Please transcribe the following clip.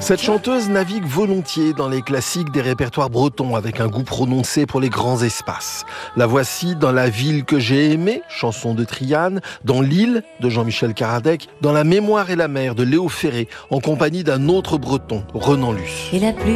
Cette chanteuse navigue volontiers dans les classiques des répertoires bretons avec un goût prononcé pour les grands espaces. La voici dans La ville que j'ai aimée, chanson de Triane, dans L'île de Jean-Michel Caradec, dans La mémoire et la mer de Léo Ferré, en compagnie d'un autre breton, Renan Luce. Et la pluie